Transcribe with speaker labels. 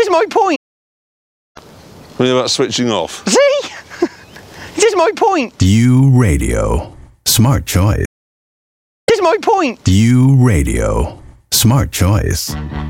Speaker 1: is my point.
Speaker 2: What about switching off?
Speaker 1: See? This is my point.
Speaker 3: You Radio. Smart choice.
Speaker 1: This is my point.
Speaker 3: You Radio. Smart choice.